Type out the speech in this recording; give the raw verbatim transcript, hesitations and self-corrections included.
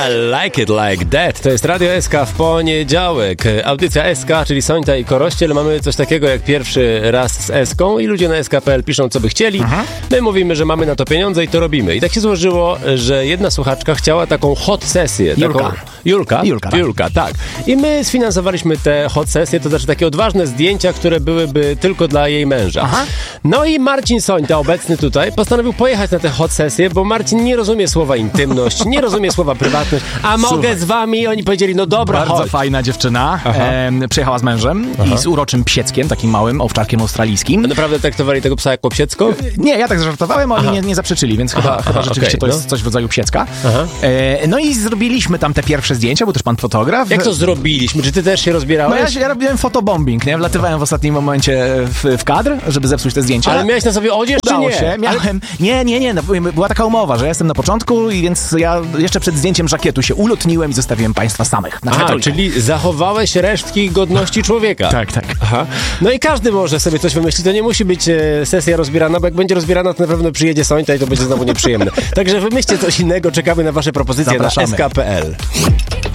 I like it like that. To jest Radio S K w poniedziałek. Audycja S K, czyli Sońta i Korościel. Mamy coś takiego jak pierwszy raz z S-ką i ludzie na S K kropka P L piszą, co by chcieli. Aha. My mówimy, że mamy na to pieniądze i to robimy. I tak się złożyło, że jedna słuchaczka chciała taką hot sesję. Julka. Taką... Julka? Julka, tak. Julka, tak. I my sfinansowaliśmy te hot sesje, to znaczy takie odważne zdjęcia, które byłyby tylko dla jej męża. Aha. No i Marcin Sońta, obecny tutaj, postanowił pojechać na te hot sesje, bo Marcin nie rozumie słowa intymność, nie rozumie słowa prywatność, a Słuchaj. mogę z wami? Oni powiedzieli, no dobra, Bardzo chodź. fajna dziewczyna. E, przyjechała z mężem Aha. i z uroczym psieckiem, takim małym, owczarkiem australijskim. A naprawdę traktowali tego psa jak psiecko? Nie, ja tak zażartowałem, oni nie, nie zaprzeczyli, więc Aha. chyba, Aha. chyba rzeczywiście okay, to jest no. coś w rodzaju psiecka. E, no i zrobiliśmy tam te pierwsze zdjęcia, był też pan fotograf. Jak to zrobiliśmy? Czy ty też się rozbierałeś? No ja, ja robiłem fotobombing, nie? Wlatywałem w ostatnim momencie w, w kadr, żeby zepsuć te zdjęcia. Ale miałeś na sobie odzież, Udało czy nie? się, miałem... Ale... Nie, nie, nie, no, była taka umowa, że ja jestem na początku i więc ja jeszcze przed zdjęciem żakietu się ulotniłem i zostawiłem państwa samych. Na Aha, czyli zachowałeś resztki godności człowieka. Tak, tak. Aha. No i każdy może sobie coś wymyślić, to nie musi być e, sesja rozbierana, bo jak będzie rozbierana, to na pewno przyjedzie Sońta i to będzie znowu nieprzyjemne. Także wymyślcie coś innego, czekamy na wasze propozycje. Zapraszamy. Na S K kropka P L.